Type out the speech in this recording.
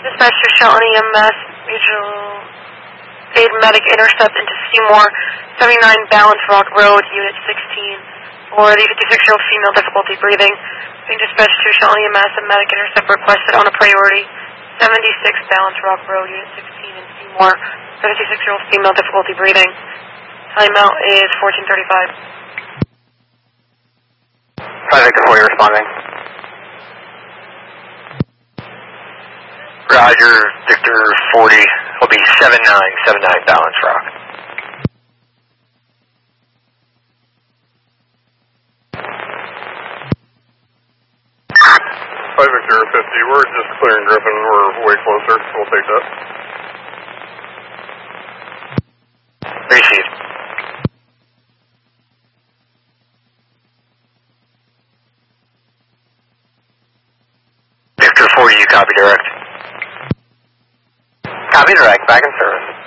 Dispatch to Shelton EMS, Mutual Aid Medic intercept into Seymour, 79 Balance Rock Road, Unit 16, for the 56-year-old female, difficulty breathing. Being dispatched to Shelton EMS, a medic intercept requested on a priority, 76 Balance Rock Road, Unit 16 in Seymour, 56-year-old female, difficulty breathing. Timeout is 14:35. 5 Victor 40 responding. Roger, Victor 40 will be 7979 Balance Rock. Victor 50, we're just clearing Griffin, we're way closer, so we'll take that. Received. Victor 40, you copy direct. Copy direct, back in service.